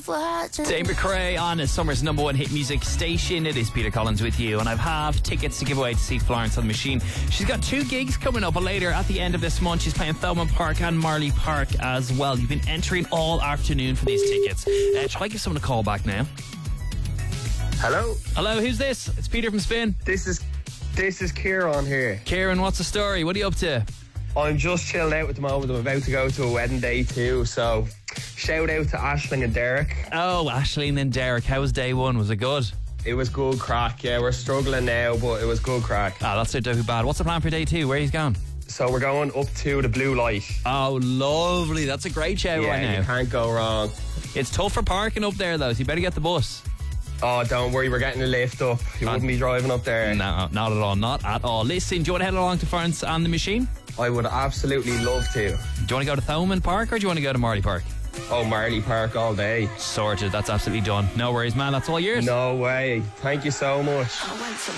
Dave McRae on Summer's #1 hit music station. It is Peter Collins with you, and I have tickets to give away to see Florence on the Machine. She's got 2 gigs coming up later at the end of this month. She's playing Thomond Park and Marley Park as well. You've been entering all afternoon for these tickets. Try give someone a call back now. Hello, who's this? It's Peter from Spin. This is Kieran here. Kieran, what's the story? What are you up to? I'm just chilling out at the moment. I'm about to go to a wedding day too, so shout out to Aisling and Derek. Oh, Aisling and Derek. How was day 1? Was it good? It was good crack, yeah. We're struggling now, but it was good crack. That's not too bad. What's the plan for day 2? Where are you going? So we're going up to the Blue Light. Oh, lovely. That's a great show right now. Yeah, you can't go wrong. It's tough for parking up there, though, so you better get the bus. Oh, don't worry, we're getting a lift up. You wouldn't be driving up there. No, not at all, not at all. Listen, do you want to head along to Florence on the Machine? I would absolutely love to. Do you want to go to Thomond Park or do you want to go to Marley Park? Oh, Marley Park all day. Sorted, that's absolutely done. No worries, man, that's all yours. No way. Thank you so much.